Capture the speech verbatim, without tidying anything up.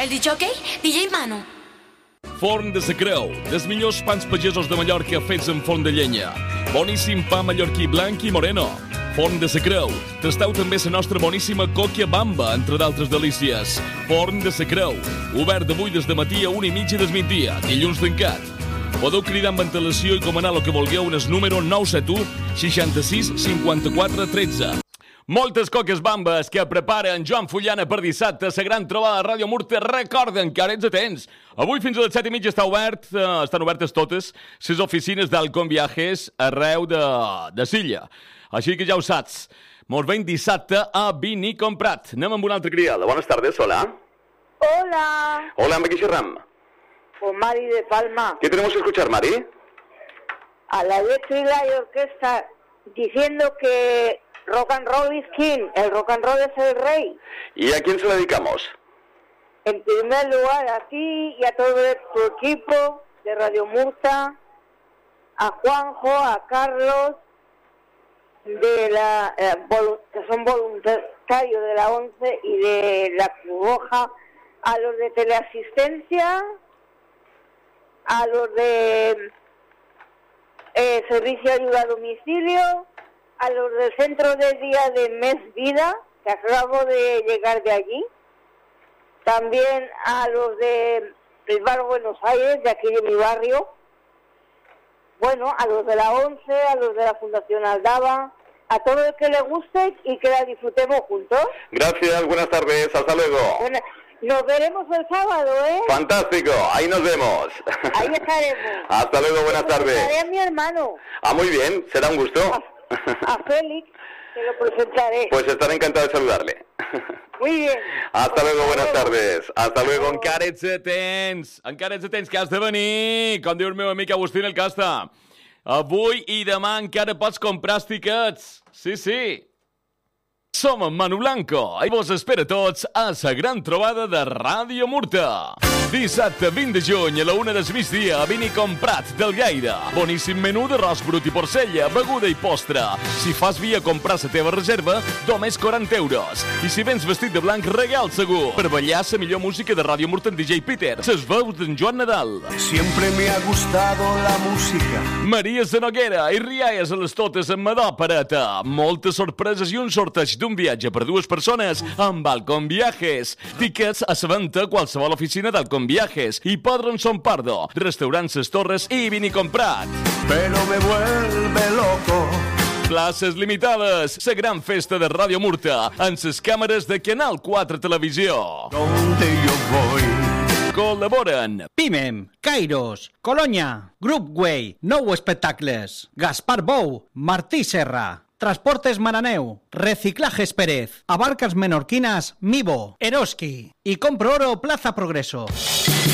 El discjòquei, D J Manu. Forn de sa Creu, dels millors pans pagesos de Mallorca fets en forn de llenya. Boníssim pa mallorquí blanc i moreno. Forn de sa Creu. Tasteu també la nostra boníssima còquia bamba, entre d'altres delícies. Forn de sa Creu. Obert d'avui des de matí a una i mitja del migdia, dilluns tancat. Podeu cridar amb ventilació i comanar el que vulgueu en el número nou set u seixanta-sis cinquanta-quatre tretze. Moltes coques bambes que prepara en Joan Fullana per dissabte. La gran trobada de Ràdio Murta. Recorda, encara ets a temps. Avui fins a les set i mitja està obert, eh, estan obertes totes les oficines d'Alcon Viajes arreu de, de Silla. Així que ja ho saps. Mos veiem dissabte a Vini Comprat. Anem amb una altra criada. Buenas tardes, hola. Hola. Hola, ¿amb qui xerram? Con Mari de Palma. ¿Qué tenemos que escuchar, Mari? A la letra y la orquesta diciendo que rock and roll is king, el rock and roll es el rey. ¿Y a quién se lo dedicamos? En primer lugar a ti y a todo tu equipo de Radio Murta, a Juanjo, a Carlos, de la eh, que son voluntarios de la ONCE y de la Cruz Roja, a los de teleasistencia, a los de eh, servicio de ayuda a domicilio, a los del centro de día de Mes Vida, que acabo de llegar de allí, también a los de el Bar Buenos Aires, de aquí de mi barrio, bueno, a los de la ONCE, a los de la Fundación Aldaba, a todo el que le guste y que la disfrutemos juntos. Gracias, buenas tardes, hasta luego. Bueno, nos veremos el sábado, ¿eh? Fantástico, ahí nos vemos. Ahí estaremos. Hasta luego, buenas tardes. Presentaré a mi hermano. Ah, muy bien, será un gusto. A, a Félix, que lo presentaré. Pues estaré encantado de saludarle. Muy bien. Hasta luego, buenas tardes. Hasta luego. Hasta Encara ets a temps. Encara ets a temps que has de venir. Com diu el meu amic Agustín El Casta. Avui i demà encara pots comprar els tiquets. Sí, sí. Som en Manu Blanco i vos espera tots a la gran trobada de Ràdio Murta. Dissabte vint de juny a la una del migdia a Vini Comprat del Gaire. Boníssim menú d'arròs brut i porcella, beguda i postre. Si fas via comprar la teva reserva, només quaranta euros. I si vens vestit de blanc, regal segur. Per ballar la millor música de Ràdio Murta en D J Peter. Ses veus d'en Joan Nadal. Siempre me ha gustado la música. Maria Zanoguera i rialles a les totes amb Madó Pareta. Moltes sorpreses i un sorteig d'un viatge per dues persones amb Alcon Viajes. Tiquets a la venda a qualsevol oficina d'Alcon Viajes, Hipòdrom Son Pardo, Restaurants Ses Torres i Vini Comprat. Pero me vuelve loco. Places limitades. La gran festa de Ràdio Murta en ses càmeres de Canal quatre Televisió. Donde yo voy. Col·laboren Pimem, Kairos, Colonya, Groupway, Nou Espectacles, Gaspar Bou, Martí Serra, Transportes Maraneu, Reciclajes Pérez, Abarcas Menorquinas, Mivo, Eroski y Compro Oro Plaza Progreso.